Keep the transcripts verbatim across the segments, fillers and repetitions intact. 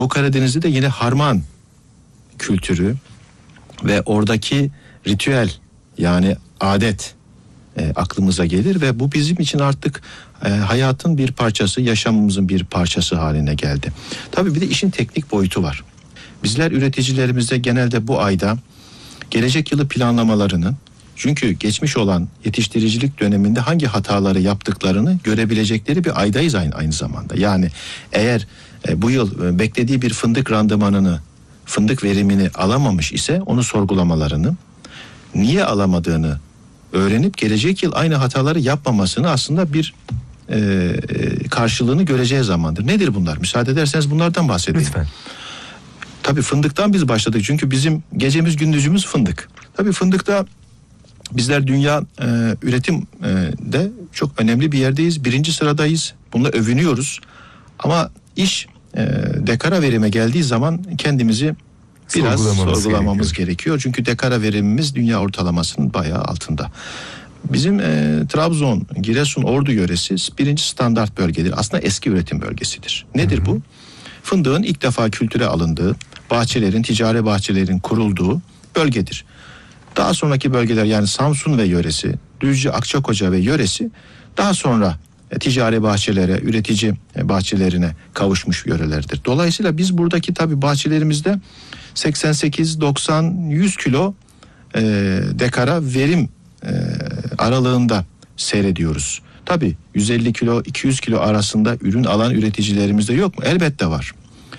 Bu Karadeniz'de de yine harman kültürü ve oradaki ritüel, yani adet e, aklımıza gelir ve bu bizim için artık e, hayatın bir parçası, yaşamımızın bir parçası haline geldi. Tabii bir de işin teknik boyutu var. Bizler üreticilerimizde genelde bu ayda gelecek yılı planlamalarını, çünkü geçmiş olan yetiştiricilik döneminde hangi hataları yaptıklarını görebilecekleri bir aydayız aynı, aynı zamanda. Yani eğer e, bu yıl e, beklediği bir fındık randımanını, fındık verimini alamamış ise onu sorgulamalarını, niye alamadığını öğrenip gelecek yıl aynı hataları yapmamasını aslında bir e, e, karşılığını göreceği zamandır. Nedir bunlar? Müsaade ederseniz bunlardan bahsedeyim. Lütfen. Tabii fındıktan biz başladık çünkü bizim gecemiz gündüzümüz fındık. Tabii fındıkta bizler dünya e, üretim e, de çok önemli bir yerdeyiz. Birinci sıradayız. Bununla övünüyoruz. Ama iş e, dekara verime geldiği zaman kendimizi biraz sorgulamamız, sorgulamamız gerekiyor. gerekiyor. Çünkü dekara verimimiz dünya ortalamasının bayağı altında. Bizim e, Trabzon, Giresun, Ordu yöresi birinci standart bölgedir. Aslında eski üretim bölgesidir. Nedir hı hı. bu? Fındığın ilk defa kültüre alındığı, bahçelerin, ticari bahçelerin kurulduğu bölgedir. Daha sonraki bölgeler, yani Samsun ve yöresi, Düzce, Akçakoca ve yöresi daha sonra e, ticari bahçelere, üretici e, bahçelerine kavuşmuş yörelerdir. Dolayısıyla biz buradaki tabii bahçelerimizde seksen sekiz, doksan, yüz kilo e, dekara verim e, aralığında seyrediyoruz. Tabii yüz elli kilo, iki yüz kilo arasında ürün alan üreticilerimiz de yok mu? Elbette var.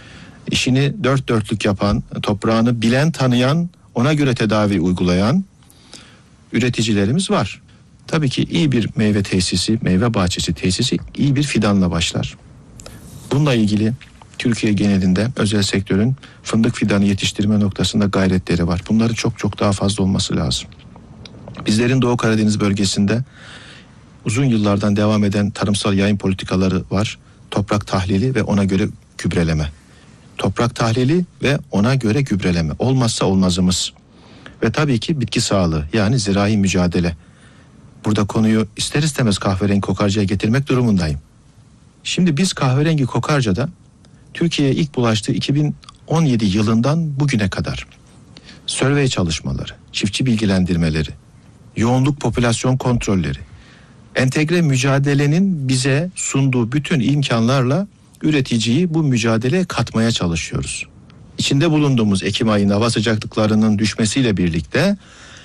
İşini dört dörtlük yapan, toprağını bilen, tanıyan, ona göre tedavi uygulayan üreticilerimiz var. Tabii ki iyi bir meyve tesisi, meyve bahçesi tesisi iyi bir fidanla başlar. Bununla ilgili Türkiye genelinde özel sektörün fındık fidanı yetiştirme noktasında gayretleri var. Bunların çok çok daha fazla olması lazım. Bizlerin Doğu Karadeniz bölgesinde uzun yıllardan devam eden tarımsal yayın politikaları var. Toprak tahlili ve ona göre gübreleme. Toprak tahlili ve ona göre gübreleme. Olmazsa olmazımız. Ve tabii ki bitki sağlığı, yani zirai mücadele. Burada konuyu ister istemez kahverengi kokarcaya getirmek durumundayım. Şimdi biz kahverengi kokarcada Türkiye'ye ilk bulaştığı iki bin on yedi yılından bugüne kadar survey çalışmaları, çiftçi bilgilendirmeleri, yoğunluk popülasyon kontrolleri, entegre mücadelenin bize sunduğu bütün imkanlarla üreticiyi bu mücadeleye katmaya çalışıyoruz. İçinde bulunduğumuz Ekim ayında hava sıcaklıklarının düşmesiyle birlikte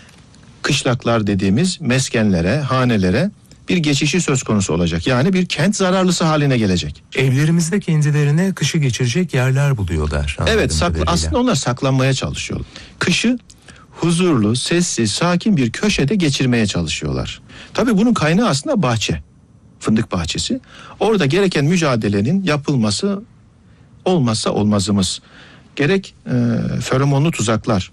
kışlaklar dediğimiz meskenlere, hanelere bir geçişi söz konusu olacak. Yani bir kent zararlısı haline gelecek. Evlerimizde kendilerine kışı geçirecek yerler buluyorlar. Evet, sakla, aslında onlar saklanmaya çalışıyor. Kışı huzurlu, sessiz, sakin bir köşede geçirmeye çalışıyorlar. Tabii bunun kaynağı aslında bahçe. Fındık bahçesi. Orada gereken mücadelenin yapılması olmazsa olmazımız. Gerek e, feromonlu tuzaklar.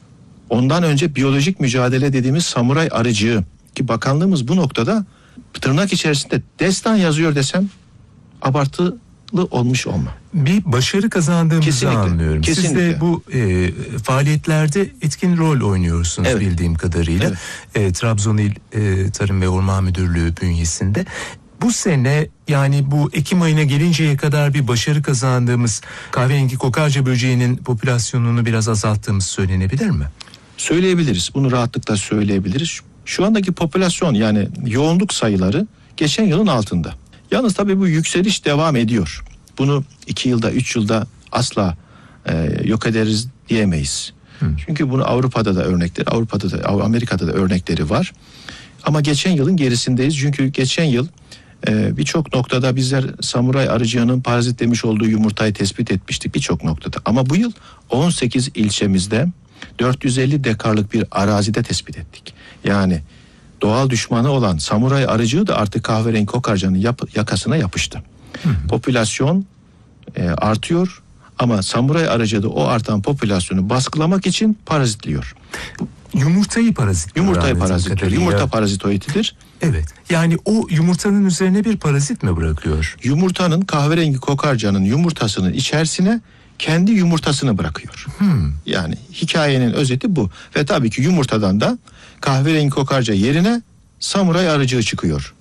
Ondan önce biyolojik mücadele dediğimiz samuray arıcığı, ki bakanlığımız bu noktada tırnak içerisinde destan yazıyor desem abartılı olmuş olma. Bir başarı kazandığımızı kesinlikle, anlıyorum. Kesinlikle. Siz de bu e, faaliyetlerde etkin rol oynuyorsunuz, evet, bildiğim kadarıyla. Evet. E, Trabzon İl e, Tarım ve Orman Müdürlüğü bünyesinde. Bu sene, yani bu Ekim ayına gelinceye kadar bir başarı kazandığımız kahverengi kokarca böceğinin popülasyonunu biraz azalttığımız söylenebilir mi? Söyleyebiliriz. Bunu rahatlıkla söyleyebiliriz. Şu andaki popülasyon, yani yoğunluk sayıları geçen yılın altında. Yalnız tabii bu yükseliş devam ediyor. Bunu iki yılda, üç yılda asla e, yok ederiz diyemeyiz. Hı. Çünkü bunu Avrupa'da da örnekleri, Avrupa'da da, Amerika'da da örnekleri var. Ama geçen yılın gerisindeyiz. Çünkü geçen yıl e, birçok noktada bizler samuray arıcığının parazitlemiş olduğu yumurtayı tespit etmiştik birçok noktada. Ama bu yıl on sekiz ilçemizde dört yüz elli dekarlık bir arazide tespit ettik. Yani doğal düşmanı olan samuray arıcığı da artık kahverengi kokarcanın yap, yakasına yapıştı. Hı hı. Popülasyon e, artıyor ama samuray arıcığı da o artan popülasyonu baskılamak için parazitliyor. Yumurtayı parazitliyor. Yumurtayı parazitliyor. Yumurta parazitoididir. Evet. Yani o yumurtanın üzerine bir parazit mi bırakıyor? Yumurtanın, kahverengi kokarcanın yumurtasının içerisine kendi yumurtasını bırakıyor. Hmm. Yani hikayenin özeti bu. Ve tabii ki yumurtadan da kahverengi kokarca yerine samuray arıcığı çıkıyor.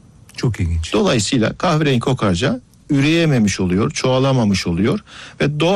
Çok ilginç. Dolayısıyla kahverengi kokarca üreyememiş oluyor, çoğalamamış oluyor ve doğal